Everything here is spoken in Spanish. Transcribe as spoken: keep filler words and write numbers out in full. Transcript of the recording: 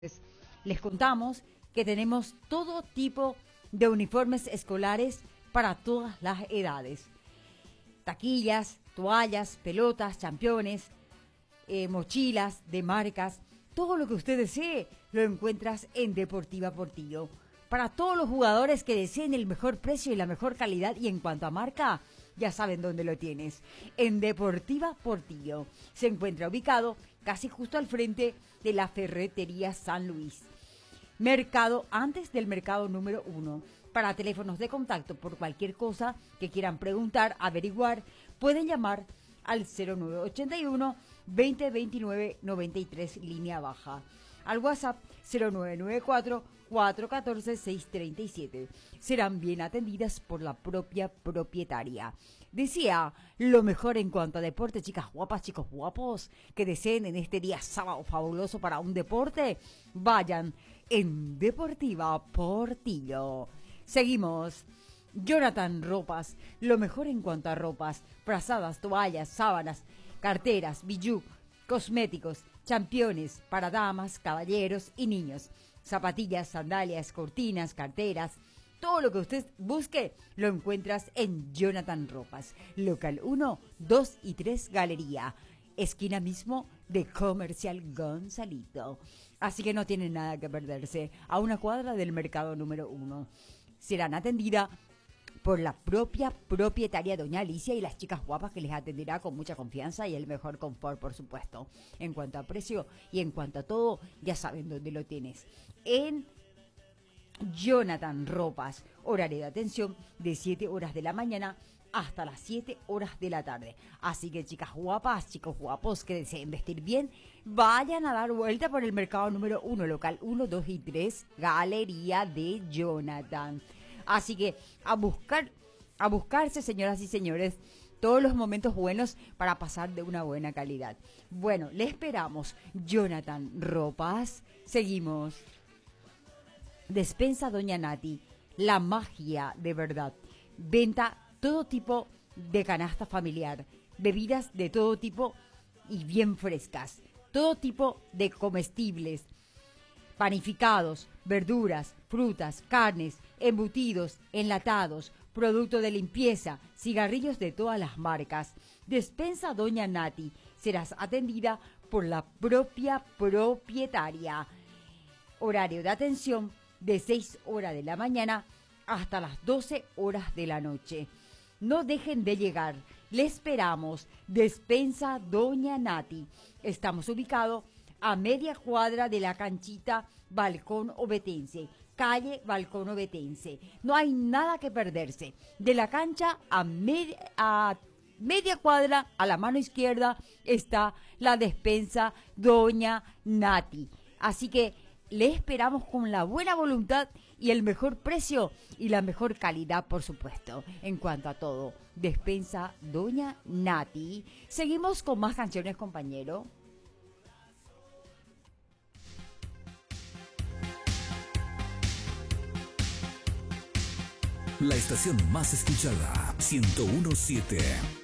Pues, les contamos que tenemos todo tipo de uniformes escolares para todas las edades. Taquillas, toallas, pelotas, championes, eh, mochilas de marcas. Todo lo que usted desee lo encuentras en Deportiva Portillo. Para todos los jugadores que deseen el mejor precio y la mejor calidad, y en cuanto a marca, ya saben dónde lo tienes. En Deportiva Portillo. Se encuentra ubicado casi justo al frente de la Ferretería San Luis. Mercado, antes del mercado número uno. Para teléfonos de contacto por cualquier cosa que quieran preguntar, averiguar, pueden llamar al cero nueve ochenta y uno, veinte veintinueve noventa y tres, línea baja. Al WhatsApp cero nueve nueve cuatro, cuatro uno cuatro, seis tres siete. Serán bien atendidas por la propia propietaria. Decía, lo mejor en cuanto a deporte, chicas guapas, chicos guapos, que deseen en este día sábado fabuloso para un deporte, vayan en Deportiva Portillo. Seguimos. Jonathan Ropas, lo mejor en cuanto a ropas, frazadas, toallas, sábanas, carteras, bijú, cosméticos, championes para damas, caballeros y niños, zapatillas, sandalias, cortinas, carteras, todo lo que usted busque lo encuentras en Jonathan Ropas, local uno, dos y tres Galería, esquina mismo de Comercial Gonzalito. Así que no tienen nada que perderse, a una cuadra del mercado número uno. Serán atendidas por la propia propietaria doña Alicia y las chicas guapas que les atenderá con mucha confianza y el mejor confort, por supuesto. En cuanto a precio y en cuanto a todo, ya saben dónde lo tienes. En Jonathan Ropas, horario de atención de siete horas de la mañana hasta las siete horas de la tarde. Así que chicas guapas, chicos guapos que deseen vestir bien, vayan a dar vuelta por el mercado número uno, local uno, dos y tres, Galería de Jonathan. Así que a buscar, a buscarse, señoras y señores, todos los momentos buenos para pasar de una buena calidad. Bueno, le esperamos. Jonathan Ropas. Seguimos. Despensa Doña Nati. La magia de verdad. Venta todo tipo de canasta familiar. Bebidas de todo tipo y bien frescas. Todo tipo de comestibles. Panificados, verduras, frutas, carnes, embutidos, enlatados, producto de limpieza, cigarrillos de todas las marcas. Despensa Doña Nati. Serás atendida por la propia propietaria. Horario de atención de seis horas de la mañana hasta las doce horas de la noche. No dejen de llegar. Le esperamos. Despensa Doña Nati. Estamos ubicados a media cuadra de la canchita Balcón Ovetense, calle Balcón Ovetense. No hay nada que perderse. De la cancha a media, a media cuadra, a la mano izquierda, está la despensa Doña Nati. Así que le esperamos con la buena voluntad y el mejor precio y la mejor calidad, por supuesto. En cuanto a todo, despensa Doña Nati. Seguimos con más canciones, compañero. La estación más escuchada, ciento uno punto siete.